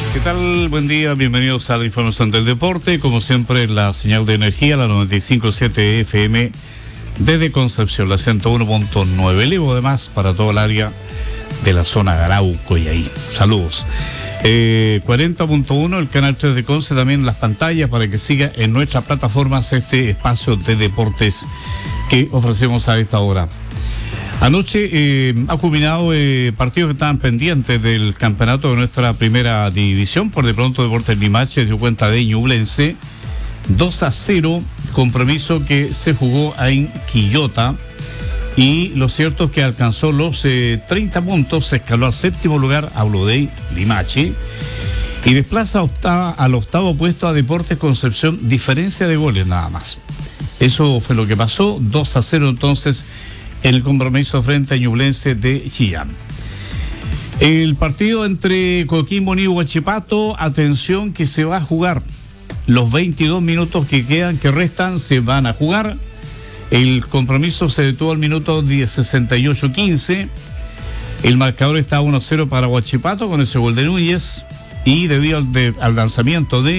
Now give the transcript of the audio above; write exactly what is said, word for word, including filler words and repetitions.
¿Qué tal? Buen día, bienvenidos a la información del deporte. Como siempre, la señal de energía, la noventa y cinco punto siete F M, desde Concepción, la ciento uno punto nueve, Levo, además, para todo el área de la zona de Arauco y ahí. Saludos. Eh, cuarenta punto uno, el canal tres de Conce, también en las pantallas, para que siga en nuestras plataformas este espacio de deportes que ofrecemos a esta hora. Anoche eh, ha culminado eh, partidos que estaban pendientes del campeonato de nuestra primera división. Por de pronto, Deportes Limache dio cuenta de Ñublense dos a cero, compromiso que se jugó en Quillota. Y lo cierto es que alcanzó los eh, treinta puntos, se escaló al séptimo lugar, hablo de Limache, y desplaza octava, al octavo puesto a Deportes Concepción, diferencia de goles nada más. Eso fue lo que pasó, dos a cero entonces el compromiso frente a Ñublense de Chillán. El partido entre Coquimbo y Huachipato, atención que se va a jugar. Los veintidós minutos que quedan, que restan, se van a jugar. El compromiso se detuvo al minuto sesenta y ocho quince. El marcador está uno a cero para Huachipato con ese gol de Núñez. Y debido al, de, al lanzamiento de